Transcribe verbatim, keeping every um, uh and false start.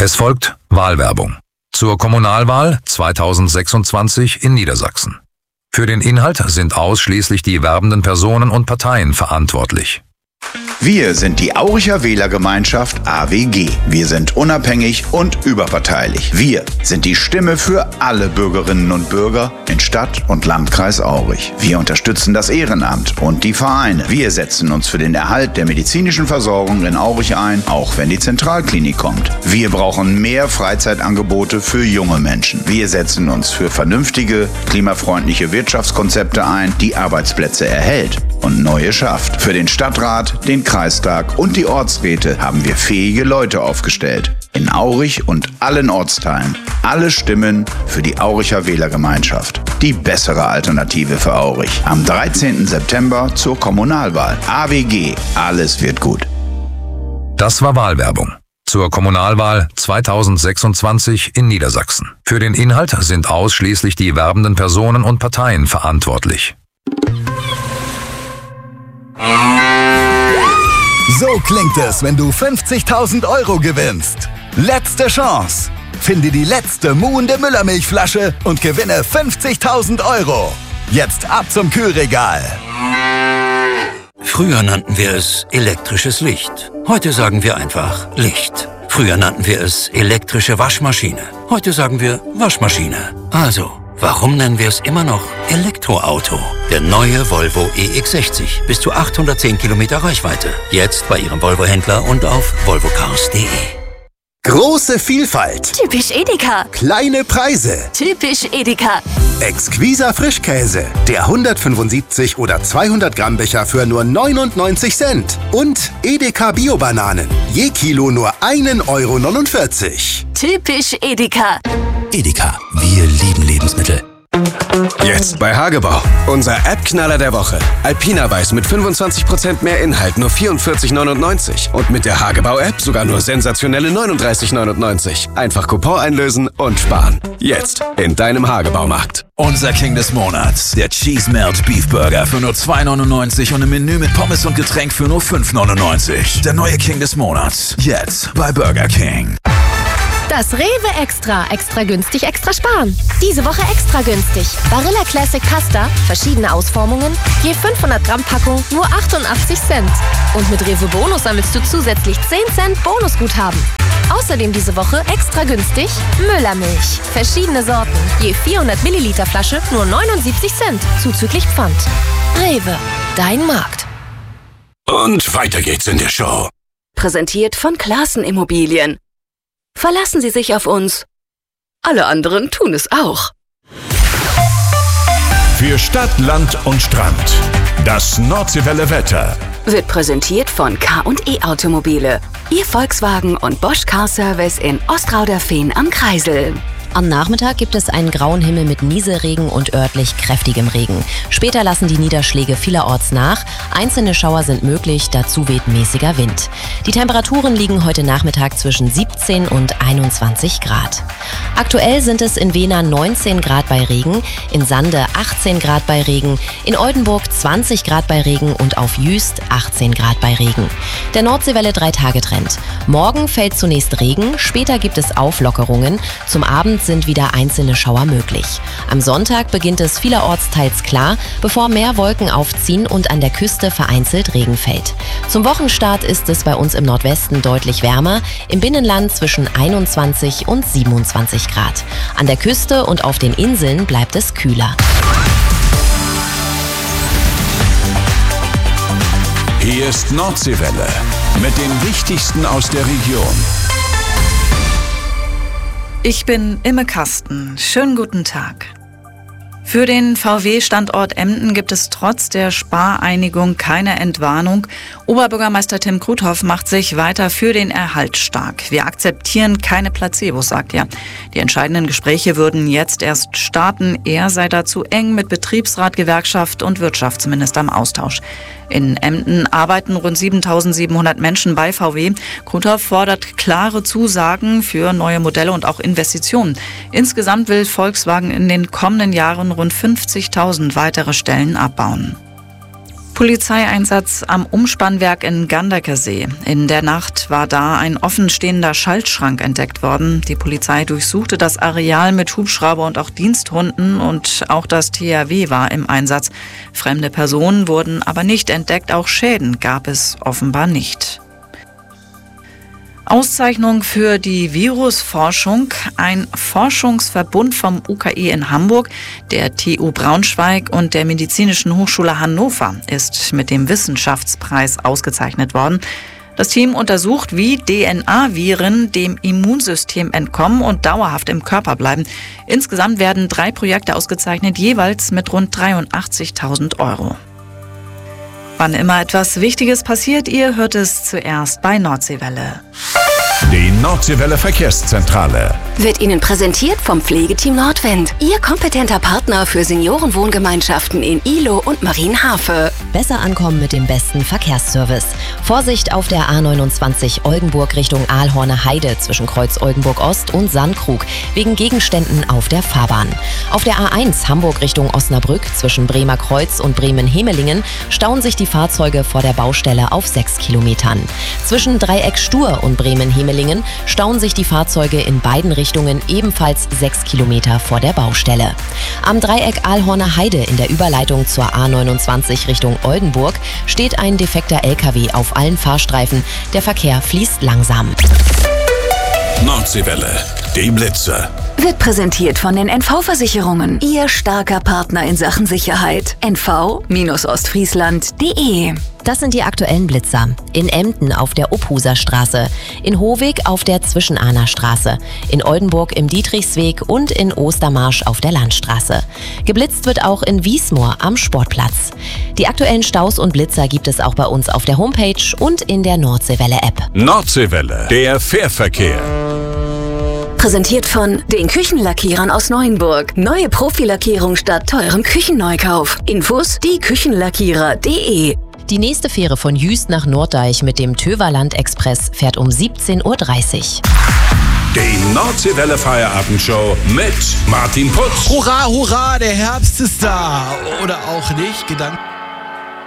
Es folgt Wahlwerbung zur Kommunalwahl zweitausendsechsundzwanzig in Niedersachsen. Für den Inhalt sind ausschließlich die werbenden Personen und Parteien verantwortlich. Wir sind die Auricher Wählergemeinschaft A W G. Wir sind unabhängig und überparteilich. Wir sind die Stimme für alle Bürgerinnen und Bürger in Stadt und Landkreis Aurich. Wir unterstützen das Ehrenamt und die Vereine. Wir setzen uns für den Erhalt der medizinischen Versorgung in Aurich ein, auch wenn die Zentralklinik kommt. Wir brauchen mehr Freizeitangebote für junge Menschen. Wir setzen uns für vernünftige, klimafreundliche Wirtschaftskonzepte ein, die Arbeitsplätze erhält und neue schafft. Für den Stadtrat, den Kreistag und die Ortsräte haben wir fähige Leute aufgestellt. In Aurich und allen Ortsteilen. Alle Stimmen für die Auricher Wählergemeinschaft. Die bessere Alternative für Aurich. Am dreizehnten September zur Kommunalwahl. A W G. Alles wird gut. Das war Wahlwerbung zur Kommunalwahl zweitausendsechsundzwanzig in Niedersachsen. Für den Inhalt sind ausschließlich die werbenden Personen und Parteien verantwortlich. So klingt es, wenn du fünfzigtausend Euro gewinnst. Letzte Chance. Finde die letzte muhende Müllermilchflasche und gewinne fünfzigtausend Euro. Jetzt ab zum Kühlregal. Früher nannten wir es elektrisches Licht. Heute sagen wir einfach Licht. Früher nannten wir es elektrische Waschmaschine. Heute sagen wir Waschmaschine. Also, warum nennen wir es immer noch Elektroauto? Der neue Volvo E X sechzig. Bis zu achthundertzehn Kilometer Reichweite. Jetzt bei Ihrem Volvo-Händler und auf volvo cars punkt de. Große Vielfalt. Typisch Edeka. Kleine Preise. Typisch Edeka. Exquiser Frischkäse. Der hundertfünfundsiebzig oder zweihundert Gramm Becher für nur neunundneunzig Cent. Und Edeka Bio-Bananen. Je Kilo nur ein Euro neunundvierzig. Typisch Edeka. Edeka. Wir lieben Lebensmittel. Jetzt bei Hagebau. Unser App-Knaller der Woche. Alpina Weiß mit fünfundzwanzig Prozent mehr Inhalt, nur vierundvierzig neunundneunzig. Und mit der Hagebau-App sogar nur sensationelle neununddreißig neunundneunzig. Einfach Coupon einlösen und sparen. Jetzt in deinem Hagebaumarkt. Unser King des Monats. Der Cheese Melt Beef Burger für nur zwei neunundneunzig und ein Menü mit Pommes und Getränk für nur fünf neunundneunzig. Der neue King des Monats. Jetzt bei Burger King. Das Rewe Extra. Extra günstig, extra sparen. Diese Woche extra günstig. Barilla Classic Pasta, verschiedene Ausformungen, je fünfhundert Gramm Packung, nur achtundachtzig Cent. Und mit Rewe Bonus sammelst du zusätzlich zehn Cent Bonusguthaben. Außerdem diese Woche extra günstig Müllermilch. Verschiedene Sorten, je vierhundert Milliliter Flasche, nur neunundsiebzig Cent, zuzüglich Pfand. Rewe, dein Markt. Und weiter geht's in der Show. Präsentiert von Classen Immobilien. Verlassen Sie sich auf uns. Alle anderen tun es auch. Für Stadt, Land und Strand. Das Nordseewelle Wetter. Wird präsentiert von K und E Automobile. Ihr Volkswagen und Bosch Car Service in Ostrauderfehn am Kreisel. Am Nachmittag gibt es einen grauen Himmel mit Nieselregen und örtlich kräftigem Regen. Später lassen die Niederschläge vielerorts nach. Einzelne Schauer sind möglich, dazu weht mäßiger Wind. Die Temperaturen liegen heute Nachmittag zwischen siebzehn und einundzwanzig Grad. Aktuell sind es in Wehna neunzehn Grad bei Regen, in Sande achtzehn Grad bei Regen, in Oldenburg zwanzig Grad bei Regen und auf Jüst achtzehn Grad bei Regen. Der Nordseewelle drei-Tage-Trend. Morgen fällt zunächst Regen, später gibt es Auflockerungen. Zum Abend sind wieder einzelne Schauer möglich. Am Sonntag beginnt es vielerorts teils klar, bevor mehr Wolken aufziehen und an der Küste vereinzelt Regen fällt. Zum Wochenstart ist es bei uns im Nordwesten deutlich wärmer, im Binnenland zwischen einundzwanzig und siebenundzwanzig Grad. An der Küste und auf den Inseln bleibt es kühler. Hier ist Nordseewelle mit dem Wichtigsten aus der Region. Ich bin Imme Kasten. Schönen guten Tag. Für den V W-Standort Emden gibt es trotz der Spareinigung keine Entwarnung. Oberbürgermeister Tim Kruthoff macht sich weiter für den Erhalt stark. Wir akzeptieren keine Placebos, sagt er. Die entscheidenden Gespräche würden jetzt erst starten. Er sei dazu eng mit Betriebsrat, Gewerkschaft und Wirtschaftsminister im Austausch. In Emden arbeiten rund siebentausendsiebenhundert Menschen bei V W. Kruthoff fordert klare Zusagen für neue Modelle und auch Investitionen. Insgesamt will Volkswagen in den kommenden Jahren rund fünfzigtausend weitere Stellen abbauen. Polizeieinsatz am Umspannwerk in Ganderkesee. In der Nacht war da ein offenstehender Schaltschrank entdeckt worden. Die Polizei durchsuchte das Areal mit Hubschrauber und auch Diensthunden und auch das T H W war im Einsatz. Fremde Personen wurden aber nicht entdeckt, auch Schäden gab es offenbar nicht. Auszeichnung für die Virusforschung. Ein Forschungsverbund vom U K I in Hamburg, der T U Braunschweig und der Medizinischen Hochschule Hannover ist mit dem Wissenschaftspreis ausgezeichnet worden. Das Team untersucht, wie D N A-Viren dem Immunsystem entkommen und dauerhaft im Körper bleiben. Insgesamt werden drei Projekte ausgezeichnet, jeweils mit rund dreiundachtzigtausend Euro. Wann immer etwas Wichtiges passiert, ihr hört es zuerst bei Nordseewelle. Die Nordseewelle Verkehrszentrale wird Ihnen präsentiert vom Pflegeteam Nordwind. Ihr kompetenter Partner für Seniorenwohngemeinschaften in Ihlow und Marienhafe. Besser ankommen mit dem besten Verkehrsservice. Vorsicht auf der A neunundzwanzig Oldenburg Richtung Aalhorner Heide zwischen Kreuz Oldenburg Ost und Sandkrug wegen Gegenständen auf der Fahrbahn. Auf der A eins Hamburg Richtung Osnabrück zwischen Bremer Kreuz und Bremen-Hemelingen stauen sich die Fahrzeuge vor der Baustelle auf sechs Kilometern. Zwischen Dreieck Stur und Bremen-Hemelingen stauen sich die Fahrzeuge in beiden Richtungen ebenfalls sechs Kilometer vor der Baustelle. Am Dreieck Aalhorner Heide in der Überleitung zur A neunundzwanzig Richtung Oldenburg steht ein defekter L K W auf allen Fahrstreifen. Der Verkehr fließt langsam. Nordseewelle, die Blitze. Wird präsentiert von den N V-Versicherungen. Ihr starker Partner in Sachen Sicherheit. N V Ostfriesland punkt de. Das sind die aktuellen Blitzer. In Emden auf der Ophuser Straße, in Hohweg auf der Zwischenahner Straße, in Oldenburg im Dietrichsweg und in Ostermarsch auf der Landstraße. Geblitzt wird auch in Wiesmoor am Sportplatz. Die aktuellen Staus und Blitzer gibt es auch bei uns auf der Homepage und in der Nordseewelle-App. Nordseewelle, der Fährverkehr. Präsentiert von den Küchenlackierern aus Neuenburg. Neue Profilackierung statt teurem Küchenneukauf. Infos die Küchenlackierer punkt de. Die nächste Fähre von Jüst nach Norddeich mit dem Töverland Express fährt um siebzehn Uhr dreißig. Die Nordseewelle Feierabendshow mit Martin Putz. Hurra, hurra, der Herbst ist da. Oder auch nicht. Gedanken.